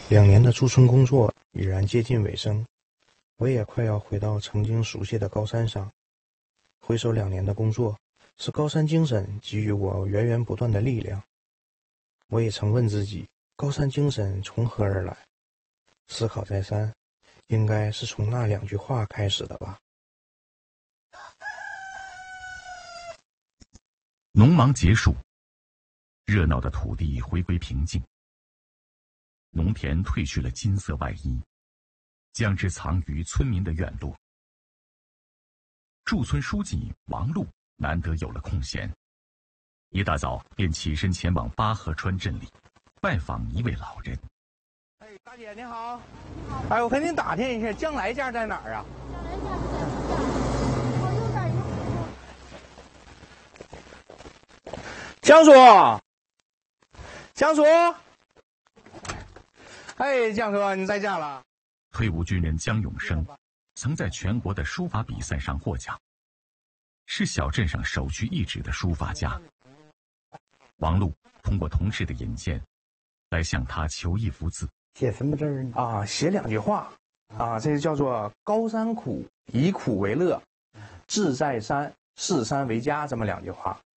2年的驻村工作已然接近尾声，我也快要回到曾经熟悉的高山上。回首2年的工作，是高山精神给予我源源不断的力量。我也曾问自己，高山精神从何而来？思考再三，应该是从那2句话开始的吧。 农忙结束，热闹的土地回归平静。农田褪去了金色外衣，将之藏于村民的院落。驻村书记王禄难得有了空闲，一大早便起身前往八河川镇里拜访一位老人。 哎，大姐您好。哎，我跟您打听一下，将来家在哪儿啊？江叔，江叔。哎，江叔，你在家了？ 退伍军人江永生曾在全国的书法比赛上获奖，是小镇上首屈一指的书法家。王禄通过同事的引荐，来向他求一幅字。 写什么字呢？啊，写2句话。啊，这叫做“高山苦，以苦为乐；志在山，视山为家”这么2句话。